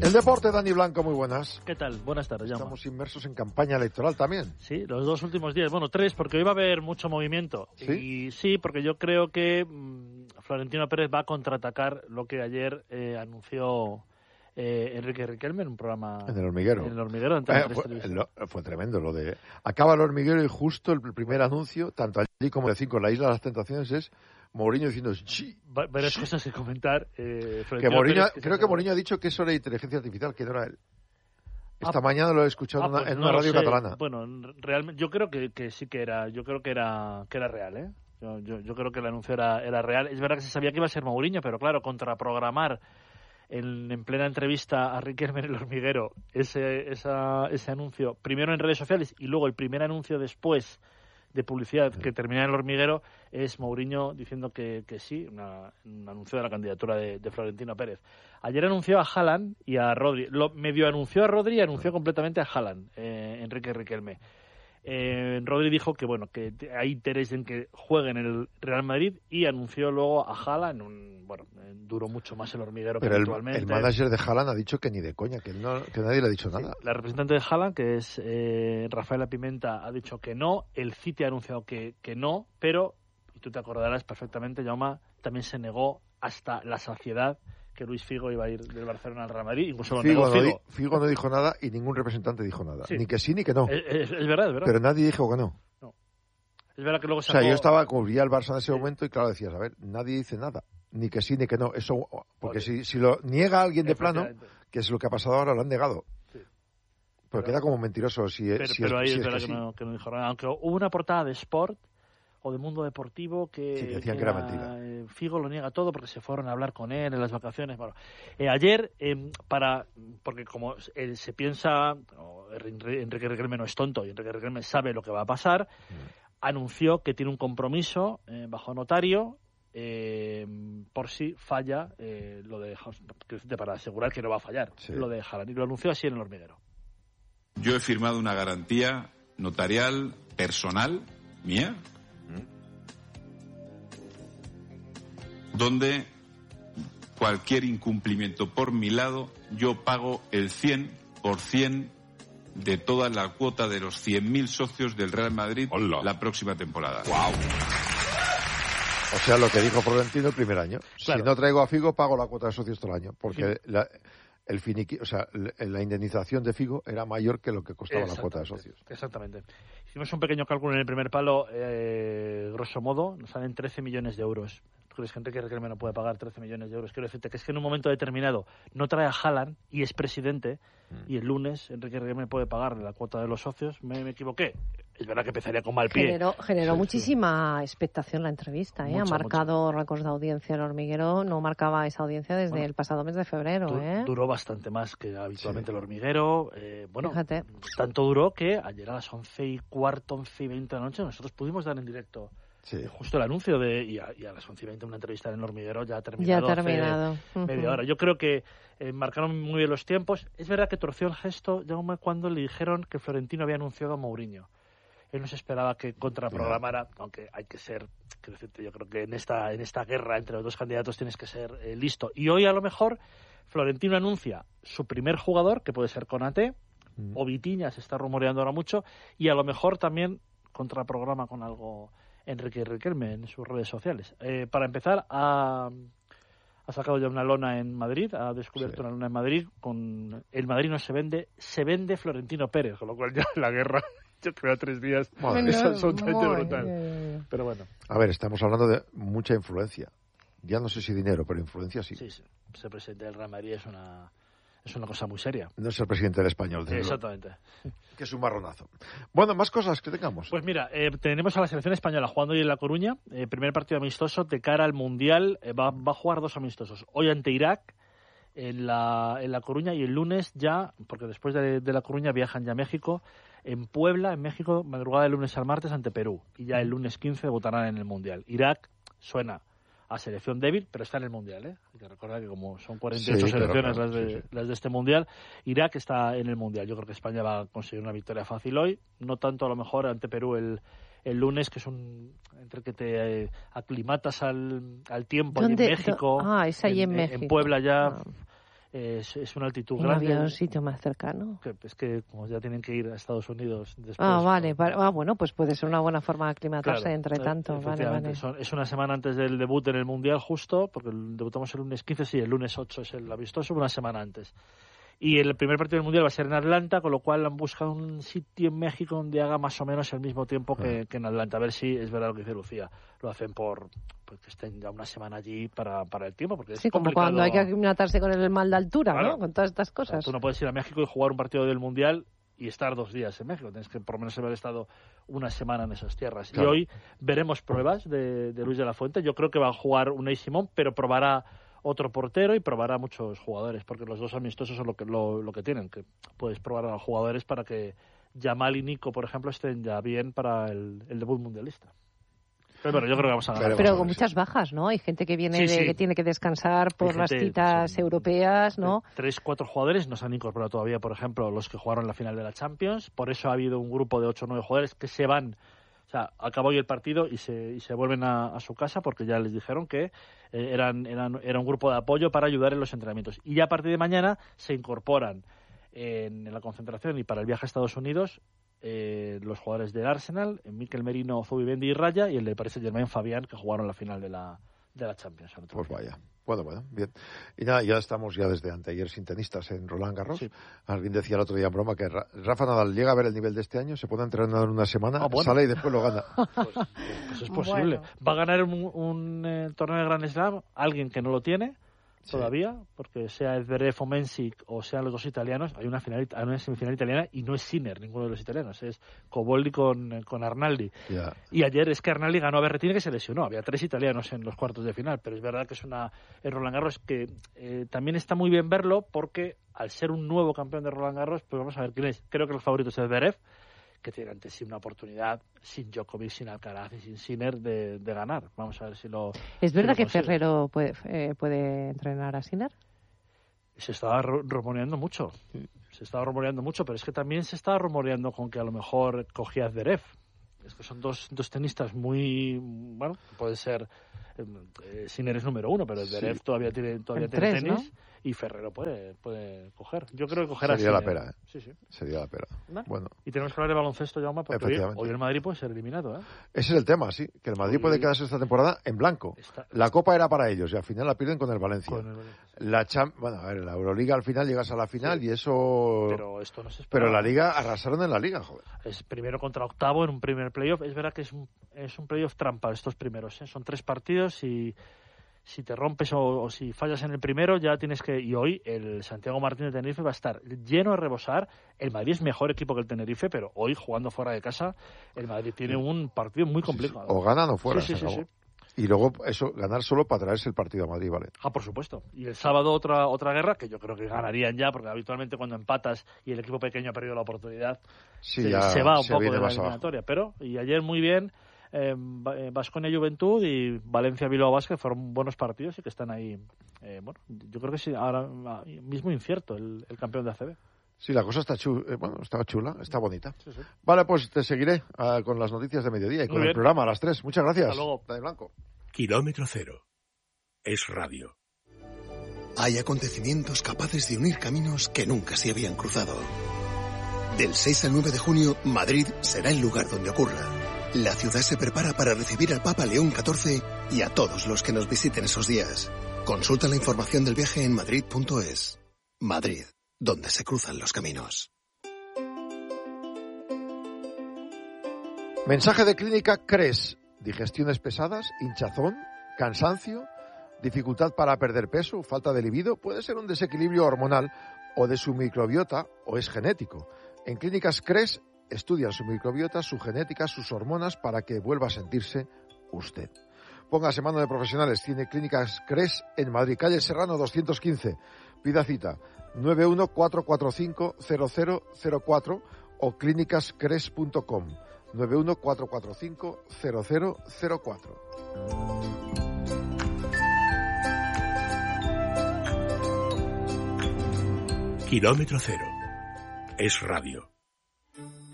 El deporte, Dani Blanco, muy buenas. ¿Qué tal? Buenas tardes, Jaume. Estamos inmersos en campaña electoral también. Sí, los 2 últimos días. Bueno, 3, porque hoy va a haber mucho movimiento. ¿Sí? Y sí, porque yo creo que Florentino Pérez va a contraatacar lo que ayer anunció Enrique Riquelme en un programa... En El Hormiguero. En El Hormiguero. Fue tremendo lo de... Acaba El Hormiguero y justo el primer anuncio, tanto allí como de 5 en la Isla de las Tentaciones, es Mourinho diciendo... Varias cosas que comentar. Que Mourinho, creo que Mourinho ha dicho que eso era inteligencia artificial, que no era él. Esta mañana lo he escuchado pues en una radio catalana. Bueno, realmente yo creo que sí que era... Yo creo que era real, ¿eh? Yo creo que el anuncio era real. Es verdad que se sabía que iba a ser Mourinho, pero claro, contraprogramar en plena entrevista a Riquelme en El Hormiguero ese anuncio, primero en redes sociales y luego el primer anuncio después de publicidad que termina en El Hormiguero, es Mourinho diciendo que sí, un anuncio de la candidatura de Florentino Pérez. Ayer anunció a Haaland y a Rodri. Medio anunció a Rodri y anunció completamente a Haaland, Enrique Riquelme. Rodri dijo que bueno, que hay interés en que juegue en el Real Madrid y anunció luego a Haaland. Duró mucho más El Hormiguero que habitualmente. El manager de Haaland ha dicho que ni de coña, que nadie le ha dicho nada. La representante de Haaland, que es Rafaela Pimenta, ha dicho que no. El City ha anunciado que no, pero, y tú te acordarás perfectamente, Jaume, también se negó hasta la saciedad que Luis Figo iba a ir del Barcelona al Real Madrid, incluso Figo no dijo nada y ningún representante dijo nada, sí. Ni que sí ni que no. Es verdad, es verdad. Pero nadie dijo que no. Es verdad que luego sacó... O sea, yo estaba, cubría el Barça en ese momento y claro, decías, a ver, nadie dice nada, ni que sí ni que no. Eso, porque si lo niega alguien de plano, que es lo que ha pasado ahora, lo han negado. Sí. Pero queda como mentiroso pero ahí es verdad que no dijo nada. Aunque hubo una portada de Sport o de Mundo Deportivo que decían que era mentira. Figo lo niega todo porque se fueron a hablar con él en las vacaciones. Bueno, ayer, porque como se piensa, Enrique Riquelme no es tonto y Enrique Riquelme sabe lo que va a pasar, anunció que tiene un compromiso bajo notario por si falla lo de para asegurar que no va a fallar lo de Haaland, y lo anunció así en El Hormiguero. Yo he firmado una garantía notarial personal mía donde cualquier incumplimiento por mi lado yo pago el 100% de toda la cuota de los 100.000 socios del Real Madrid la próxima temporada. ¡Wow! O sea, lo que dijo Florentino el primer año. Claro. Si no traigo a Figo, pago la cuota de socios todo el año. Porque la indemnización de Figo era mayor que lo que costaba la cuota de socios. Exactamente. Hicimos un pequeño cálculo en el primer palo, grosso modo, nos salen 13 millones de euros. ¿Tú crees que Enrique Riquelme no puede pagar 13 millones de euros? Quiero decirte que es que en un momento determinado no trae a Haaland y es presidente, y el lunes Enrique Riquelme puede pagar la cuota de los socios. ¿Me equivoqué? Es verdad que empezaría con mal pie. Generó muchísima expectación la entrevista, ha marcado récords de audiencia. El Hormiguero no marcaba esa audiencia desde el pasado mes de febrero. Duró bastante más que habitualmente El Hormiguero. Fíjate. Tanto duró que ayer a las 11:15, 11:20 de la noche nosotros pudimos dar en directo justo el anuncio y a las 11:20 una entrevista en El Hormiguero ya ha terminado. Hace media hora. Yo creo que marcaron muy bien los tiempos. Es verdad que torció el gesto, Jaume, cuando le dijeron que Florentino había anunciado a Mourinho. Él no se esperaba que contraprogramara, aunque hay que ser, quiero decirte, yo creo que en esta guerra entre los dos candidatos tienes que ser listo. Y hoy a lo mejor Florentino anuncia su primer jugador, que puede ser Konaté, o Vitinha, se está rumoreando ahora mucho, y a lo mejor también contraprograma con algo Enrique Riquelme en sus redes sociales. Para empezar, ha sacado ya una lona en Madrid, ha descubierto una lona en Madrid con el Madrid no se vende Florentino Pérez, con lo cual ya la guerra... Yo creo a 3 días es absolutamente brutal. Pero bueno. A ver, estamos hablando de mucha influencia. Ya no sé si dinero, pero influencia sí. Sí. Ser presidente del Real Madrid es una cosa muy seria. No es el presidente del Español. Exactamente. Que es un marronazo. Bueno, más cosas que tengamos. Pues mira, tenemos a la selección española jugando hoy en La Coruña. Primer partido amistoso de cara al Mundial. Va a jugar 2 amistosos. Hoy ante Irak. En La Coruña, y el lunes ya, porque después de La Coruña viajan ya a México, en Puebla, en México, madrugada del lunes al martes ante Perú, y ya el lunes 15 votarán en el Mundial. Irak suena a selección débil, pero está en el Mundial, Hay que recordar que como son 48 selecciones las de este Mundial, Irak está en el Mundial. Yo creo que España va a conseguir una victoria fácil hoy, no tanto a lo mejor ante Perú el lunes, que es entre que te aclimatas al tiempo en México. Es ahí en México. En Puebla ya es una altitud grande. ¿Había un sitio más cercano? Es que como ya tienen que ir a Estados Unidos después. Vale. Bueno, pues puede ser una buena forma de aclimatarse entre tanto. Vale. Es una semana antes del debut en el Mundial justo, porque debutamos el lunes 15, sí, el lunes 8 es el amistoso, una semana antes. Y el primer partido del Mundial va a ser en Atlanta, con lo cual han buscado un sitio en México donde haga más o menos el mismo tiempo que en Atlanta. A ver si es verdad lo que dice Lucía. Lo hacen porque estén ya una semana allí para el tiempo. Porque sí, es como cuando hay que aclimatarse con el mal de altura, claro, ¿no? Con todas estas cosas. Tú no puedes ir a México y jugar un partido del Mundial y estar 2 días en México. Tienes que por lo menos haber estado una semana en esas tierras. Claro. Y hoy veremos pruebas de Luis de la Fuente. Yo creo que va a jugar Unai Simón, pero probará otro portero y probará a muchos jugadores, porque los 2 amistosos son lo que tienen, que puedes probar a jugadores para que Yamal y Nico, por ejemplo, estén ya bien para el debut mundialista. Pero bueno, yo creo que vamos a ganar. Pero con muchas bajas, ¿no? Hay gente que viene que tiene que descansar por las citas europeas, ¿no? 3-4 jugadores no se han incorporado todavía, por ejemplo, los que jugaron la final de la Champions. Por eso ha habido un grupo de 8 o 9 jugadores que se van. O sea, acabó hoy el partido y se vuelven a su casa porque ya les dijeron que era un grupo de apoyo para ayudar en los entrenamientos. Y ya a partir de mañana se incorporan en la concentración y para el viaje a Estados Unidos los jugadores del Arsenal, Mikel Merino, Zubimendi y Raya, y el de Paris Saint-Germain, Fabián, que jugaron la final de la Champions. Pues vaya. Bueno, bien. Y nada, ya estamos desde anteayer sin tenistas en Roland Garros. Sí. Alguien decía el otro día en broma que Rafa Nadal llega a ver el nivel de este año, se puede entrenar en una semana, sale y después lo gana. Pues es posible. Va a ganar un torneo de Grand Slam alguien que no lo tiene todavía, porque sea Zverev o Mensik o sean los 2 italianos, hay una semifinal italiana y no es Sinner, ninguno de los italianos, es Cobolli con Arnaldi. Yeah. Y ayer es que Arnaldi ganó a Berrettini, que se lesionó, había 3 italianos en los cuartos de final, pero es verdad que es en Roland Garros que también está muy bien verlo, porque al ser un nuevo campeón de Roland Garros, pues vamos a ver quién es. Creo que el favorito es Zverev, que tiene ante sí una oportunidad sin Djokovic, sin Alcaraz y sin Sinner de ganar. Vamos a ver si lo... ¿Es verdad que Ferrero puede entrenar a Sinner? Se estaba rumoreando mucho. Pero es que también se estaba rumoreando con que a lo mejor cogía a Zverev. Es que son dos tenistas muy... Bueno, puede ser... Sinner es número 1, pero Zverev todavía tiene tenis, ¿no? Y Ferrero puede coger. Yo creo que cogerá Sería la pera, Sí. Sería la pera. ¿No? Bueno. Y tenemos que hablar de baloncesto, Jaume, porque hoy el Madrid puede ser eliminado, Ese es el tema, sí. Que el Madrid puede quedarse esta temporada en blanco. La Copa era para ellos y al final la pierden con el Valencia. La Euroliga al final llegas a la final y eso... Pero esto no se espera. Pero la Liga, arrasaron en la Liga, joder. Es primero contra octavo en un primer playoff. Es verdad que es un playoff trampa estos primeros, Son 3 partidos y... Si te rompes o si fallas en el primero, ya tienes que... Y hoy el Santiago Martín de Tenerife va a estar lleno a rebosar. El Madrid es mejor equipo que el Tenerife, pero hoy, jugando fuera de casa, el Madrid tiene un partido muy complicado. O ganan o fuera. Sí. Y luego, eso, ganar solo para traerse el partido a Madrid, ¿vale? Por supuesto. Y el sábado otra guerra, que yo creo que ganarían ya, porque habitualmente cuando empatas y el equipo pequeño ha perdido la oportunidad, se va un poco de la eliminatoria. Pero, y ayer muy bien... Baskonia Juventud y Valencia Bilbao Basket fueron buenos partidos y que están ahí. Yo creo que sí, ahora mismo incierto el campeón de ACB. Sí, la cosa está estaba chula, está bonita. Sí. Vale, pues te seguiré con las noticias de mediodía y con el programa a las 3. Muchas gracias. Hasta luego. De Blanco. Kilómetro Cero es radio. Hay acontecimientos capaces de unir caminos que nunca se habían cruzado. Del 6 al 9 de junio, Madrid será el lugar donde ocurra. La ciudad se prepara para recibir al Papa León XIV y a todos los que nos visiten esos días. Consulta la información del viaje en madrid.es. Madrid, donde se cruzan los caminos. Mensaje de clínica CRES. Digestiones pesadas, hinchazón, cansancio, dificultad para perder peso, falta de libido. Puede ser un desequilibrio hormonal o de su microbiota o es genético. En Clínicas CRES estudian su microbiota, su genética, sus hormonas para que vuelva a sentirse usted. Póngase mano de profesionales. Tiene Clínicas CRES en Madrid, calle Serrano 215. Pida cita 914450004 o clínicascres.com 914450004. Kilómetro Cero es radio.